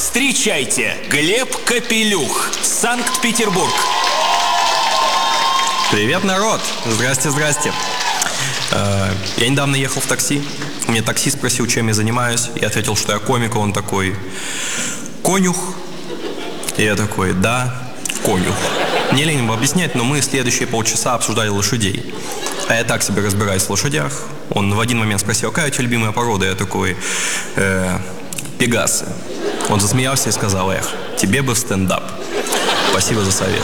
Встречайте, Глеб Капелюх, Санкт-Петербург. Привет, народ! Здрасте. Я недавно ехал в такси. Мне таксист спросил, чем я занимаюсь. Я ответил, что я комик. Он такой: конюх? И я такой: да, конюх. Мне лень вам объяснять, но мы следующие полчаса обсуждали лошадей. А я так себе разбираюсь в лошадях. Он в один момент спросил: какая у тебя любимая порода? Я такой: пегасы. Он засмеялся и сказал: эх, тебе бы в стендап. Спасибо за совет.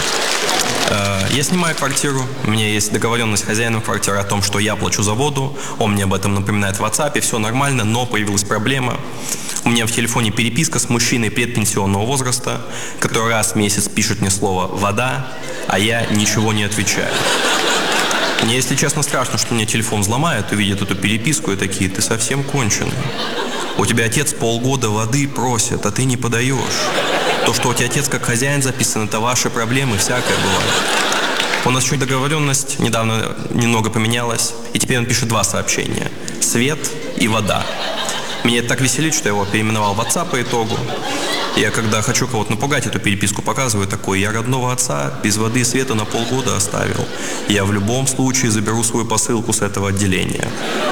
Я снимаю квартиру. У меня есть договоренность с хозяином квартиры о том, что я плачу за воду. Он мне об этом напоминает в WhatsApp, все нормально, но появилась проблема. У меня в телефоне переписка с мужчиной предпенсионного возраста, который раз в месяц пишет мне слово «вода», а я ничего не отвечаю. Мне, если честно, страшно, что мне телефон взломают, увидят эту переписку и такие: ты совсем конченый. У тебя отец полгода воды просит, а ты не подаешь. То, что у тебя отец как хозяин записан, это ваши проблемы, всякое бывает. У нас еще договоренность недавно немного поменялась, и теперь он пишет 2 сообщения: свет и вода. Меня это так веселит, что я его переименовал в отца по итогу. Я, когда хочу кого-то напугать, эту переписку показываю такой: я родного отца без воды и света на полгода оставил. Я в любом случае заберу свою посылку с этого отделения.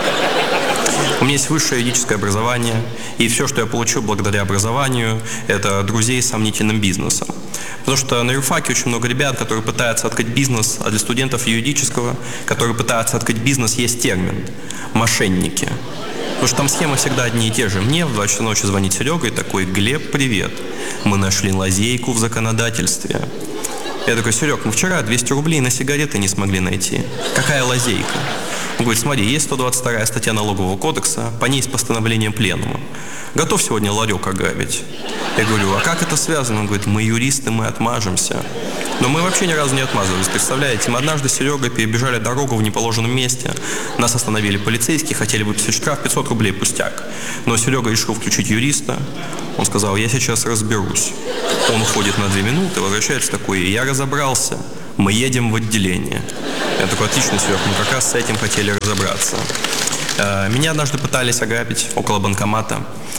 У меня есть высшее юридическое образование, и все, что я получил благодаря образованию, это друзей с сомнительным бизнесом. Потому что на юрфаке очень много ребят, которые пытаются открыть бизнес, а для студентов юридического, которые пытаются открыть бизнес, есть термин – мошенники. Потому что там схемы всегда одни и те же. Мне в 2 часа ночи звонит Серега и такой: Глеб, привет, мы нашли лазейку в законодательстве. Я такой: Серег, мы вчера 200 рублей на сигареты не смогли найти. Какая лазейка? Он говорит: смотри, есть 122 статья налогового кодекса, по ней с постановлением пленума. Готов сегодня ларек ограбить? Я говорю: а как это связано? Он говорит: мы юристы, мы отмажемся. Но мы вообще ни разу не отмазывались, представляете? Мы однажды с Серегой перебежали дорогу в неположенном месте. Нас остановили полицейские, хотели выписать штраф 500 рублей, пустяк. Но Серега решил включить юриста. Он сказал: я сейчас разберусь. Он уходит на 2 минуты, возвращается такой: я разобрался, мы едем в отделение. Я такой: отлично, Серег, мы как раз с этим хотели разобраться. Меня однажды пытались ограбить около банкомата.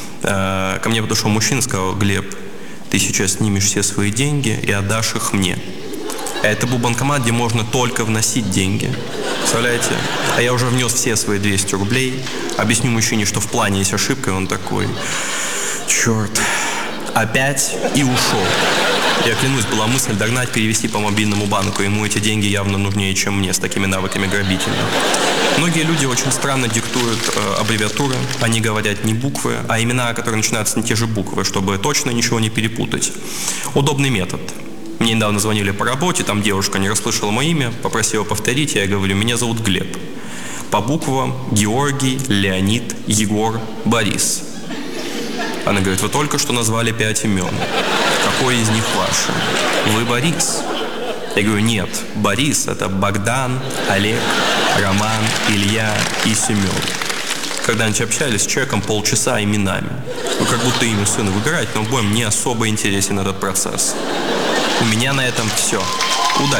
Ко мне подошел мужчина и сказал: Глеб, ты сейчас снимешь все свои деньги и отдашь их мне. А это был банкомат, где можно только вносить деньги. Представляете? А я уже внес все свои 200 рублей. Объясню мужчине, что в плане есть ошибка, и он такой: черт, опять, и ушел. Я клянусь, была мысль догнать, перевести по мобильному банку. Ему эти деньги явно нужнее, чем мне, с такими навыками грабителя. Многие люди очень странно диктуют аббревиатуры. Они говорят не буквы, а имена, которые начинаются на те же буквы, чтобы точно ничего не перепутать. Удобный метод. Мне недавно звонили по работе, там девушка не расслышала мое имя, попросила повторить, я говорю: меня зовут Глеб. По буквам: Георгий, Леонид, Егор, Борис. Она говорит: вы только что назвали 5 имен. Какой из них ваше? Вы Борис? Я говорю: нет, Борис – это Богдан, Олег, Роман, Илья и Семен. Когда-нибудь общались с человеком полчаса именами. Вы как будто имя сына выбираете, но обоим не особо интересен этот процесс. У меня на этом все. Удачи!